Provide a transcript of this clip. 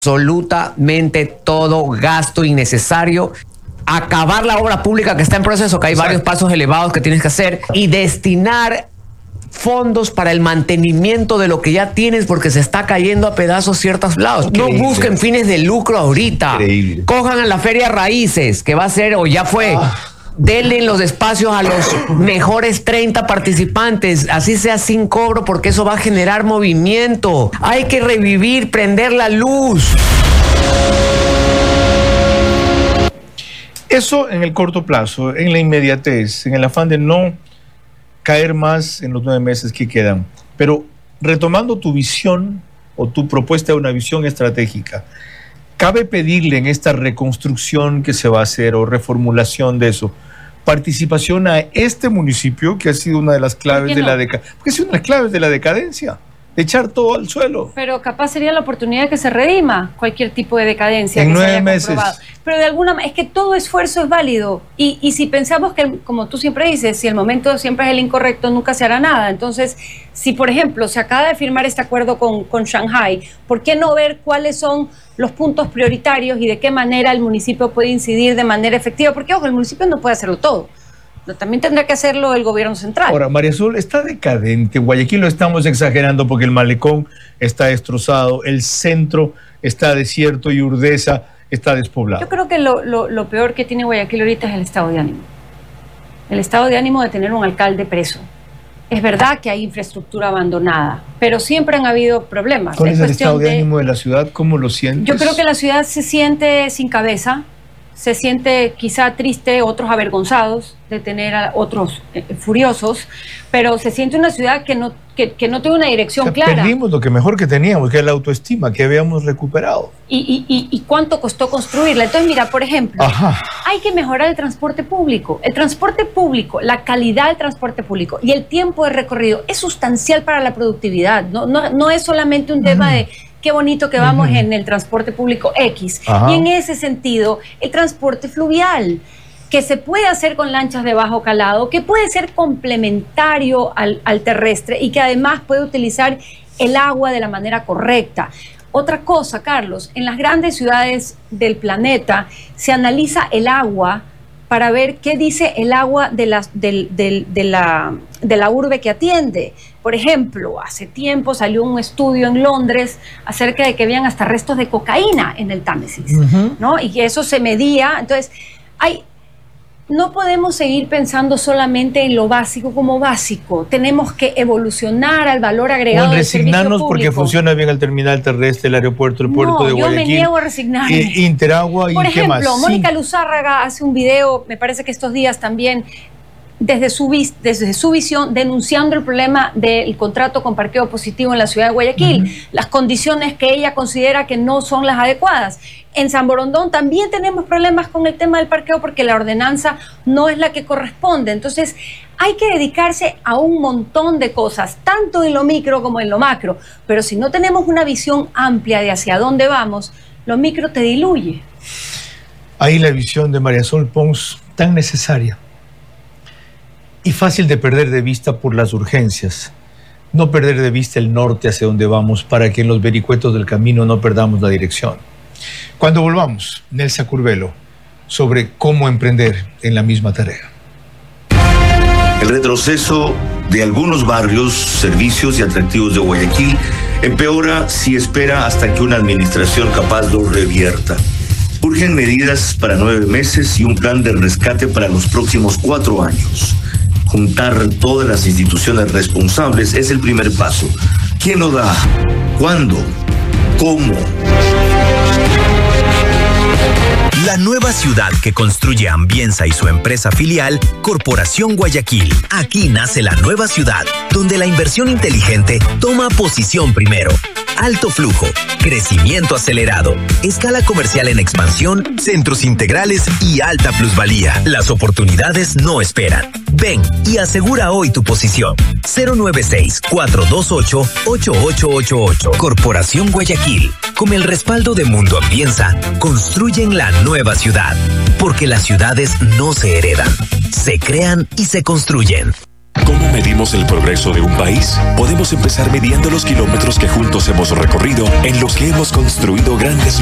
absolutamente todo gasto innecesario, acabar la obra pública que está en proceso, que hay varios pasos elevados que tienes que hacer, y destinar fondos para el mantenimiento de lo que ya tienes, porque se está cayendo a pedazos ciertos lados. Increíble. No busquen fines de lucro ahorita. Increíble. Cojan a la Feria Raíces, que va a ser o ya fue. Denle los espacios a los mejores 30 participantes, así sea sin cobro, porque eso va a generar movimiento. Hay que revivir, prender la luz. Eso en el corto plazo, en la inmediatez, en el afán de no caer más en los 9 meses que quedan. Pero retomando tu visión o tu propuesta de una visión estratégica, ¿cabe pedirle en esta reconstrucción que se va a hacer o reformulación de eso, participación a este municipio que ha sido una de las claves de la decadencia? Porque ha sido una de las claves de la decadencia, de echar todo al suelo. Pero capaz sería la oportunidad de que se redima cualquier tipo de decadencia En que 9 se haya meses. comprobado. Pero de alguna manera, es que todo esfuerzo es válido. Y si pensamos que, como tú siempre dices, si el momento siempre es el incorrecto, nunca se hará nada. Entonces, si por ejemplo se acaba de firmar este acuerdo con Shanghái, ¿por qué no ver cuáles son los puntos prioritarios y de qué manera el municipio puede incidir de manera efectiva? Porque, ojo, el municipio no puede hacerlo todo. También tendrá que hacerlo el gobierno central. Ahora, María Azul, está decadente. Guayaquil lo estamos exagerando porque el malecón está destrozado, el centro está desierto y Urdesa está despoblado. Yo creo que lo peor que tiene Guayaquil ahorita es el estado de ánimo. El estado de ánimo de tener un alcalde preso. Es verdad que hay infraestructura abandonada, pero siempre han habido problemas. ¿Cuál es el estado de ánimo de la ciudad? ¿Cómo lo sientes? Yo creo que la ciudad se siente sin cabeza, se siente quizá triste, otros avergonzados de tener a otros furiosos, pero se siente una ciudad que no tiene una dirección clara. Perdimos lo que mejor que teníamos, que es la autoestima, que habíamos recuperado. ¿Y cuánto costó construirla? Entonces, mira, por ejemplo, hay que mejorar el transporte público. El transporte público, la calidad del transporte público y el tiempo de recorrido es sustancial para la productividad. No es solamente un tema de qué bonito que vamos en el transporte público X. Y en ese sentido, el transporte fluvial, que se puede hacer con lanchas de bajo calado, que puede ser complementario al terrestre y que además puede utilizar el agua de la manera correcta. Otra cosa, Carlos, en las grandes ciudades del planeta se analiza el agua para ver qué dice el agua de la urbe que atiende. Por ejemplo, hace tiempo salió un estudio en Londres acerca de que habían hasta restos de cocaína en el Támesis, ¿no? Y que eso se medía. Entonces, no podemos seguir pensando solamente en lo básico como básico. Tenemos que evolucionar al valor agregado del servicio público. Resignarnos porque funciona bien el terminal terrestre, el aeropuerto, el puerto de Guayaquil. Yo me niego a resignarme. Interagua y por ejemplo, ¿qué más? Mónica Luzárraga hace un video, me parece que estos días también, desde su visión, denunciando el problema del contrato con parqueo positivo en la ciudad de Guayaquil, las condiciones que ella considera que no son las adecuadas. En San Borondón también tenemos problemas con el tema del parqueo porque la ordenanza no es la que corresponde. Entonces, hay que dedicarse a un montón de cosas, tanto en lo micro como en lo macro. Pero si no tenemos una visión amplia de hacia dónde vamos, lo micro te diluye. Ahí la visión de María Sol Pons, tan necesaria y fácil de perder de vista por las urgencias. No perder de vista el norte hacia donde vamos para que en los vericuetos del camino no perdamos la dirección. Cuando volvamos, Nelsa Curvelo, sobre cómo emprender en la misma tarea. El retroceso de algunos barrios, servicios y atractivos de Guayaquil empeora si espera hasta que una administración capaz lo revierta. Urgen medidas para 9 meses y un plan de rescate para los próximos 4 años. Juntar todas las instituciones responsables es el primer paso. ¿Quién lo da? ¿Cuándo? ¿Cómo? La nueva ciudad que construye Ambienza y su empresa filial, Corporación Guayaquil. Aquí nace la nueva ciudad, donde la inversión inteligente toma posición primero. Alto flujo, crecimiento acelerado, escala comercial en expansión, centros integrales y alta plusvalía. Las oportunidades no esperan. Ven y asegura hoy tu posición. 096-428-8888. Corporación Guayaquil. Con el respaldo de Mundo Ambienza, construyen la nueva ciudad. Porque las ciudades no se heredan, se crean y se construyen. ¿Cómo medimos el progreso de un país? Podemos empezar midiendo los kilómetros que juntos hemos recorrido, en los que hemos construido grandes